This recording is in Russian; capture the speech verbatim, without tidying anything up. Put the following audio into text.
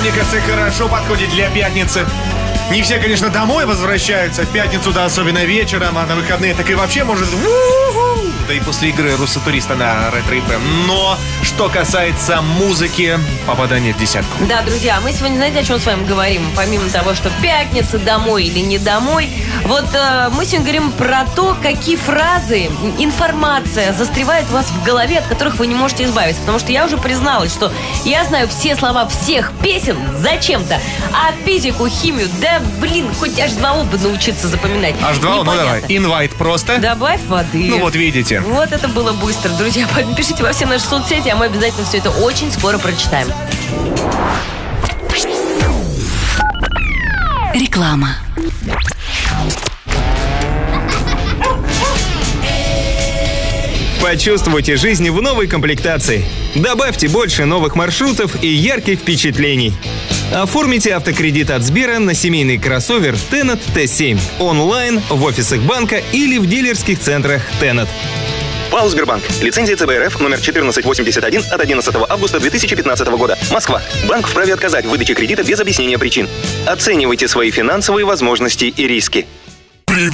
мне кажется, хорошо подходит для пятницы. Не все, конечно, домой возвращаются в пятницу, да, особенно вечером, а на выходные так и вообще может... Да и после игры Руссо-туриста на Ретро эф эм. Но что касается музыки, попадание в десятку. Да, друзья, мы сегодня, знаете, о чем с вами говорим? Помимо того, что пятница, домой или не домой, вот э, мы сегодня говорим про то, какие фразы, информация застревает у вас в голове, от которых вы не можете избавиться. Потому что я уже призналась, что я знаю все слова всех песен зачем-то, а физику, химию, да, блин, хоть аш два о бы научиться запоминать. аш два о, ну давай, инвайт просто. Добавь воды. Ну вот видите. Вот это было быстро, друзья. Пишите во все наши соцсети, а мы обязательно все это очень скоро прочитаем. Реклама. Почувствуйте жизнь в новой комплектации. Добавьте больше новых маршрутов и ярких впечатлений. Оформите автокредит от Сбера на семейный кроссовер Tennet тэ семь онлайн, в офисах банка или в дилерских центрах Tennet. ПАО «Сбербанк». Лицензия цэ бэ эр эф номер четырнадцать восемьдесят один от одиннадцатого августа две тысячи пятнадцатого года. Москва. Банк вправе отказать в выдаче кредита без объяснения причин. Оценивайте свои финансовые возможности и риски.